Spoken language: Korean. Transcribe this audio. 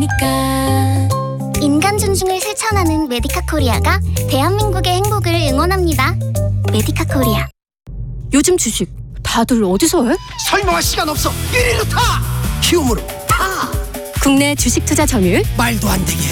테니까. 인간 존중을 실천하는 메디카 코리아가 대한민국의 행복을 응원합니다. 메디카 코리아. 요즘 주식 다들 어디서 해? 설명할 시간 없어. 1일로 타. 키움으로 타. 국내 주식 투자 점유율 말도 안 되게